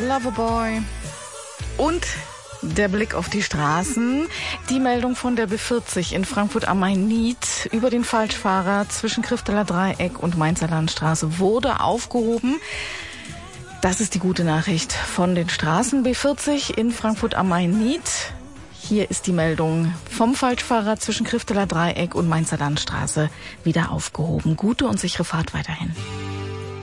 Loverboy. Und der Blick auf die Straßen. Die Meldung von der B40 in Frankfurt am Main-Nied über den Falschfahrer zwischen Krifteler Dreieck und Mainzer Landstraße wurde aufgehoben. Das ist die gute Nachricht von den Straßen. B40 in Frankfurt am Main-Nied. Hier ist die Meldung vom Falschfahrer zwischen Krifteler Dreieck und Mainzer Landstraße wieder aufgehoben. Gute und sichere Fahrt weiterhin.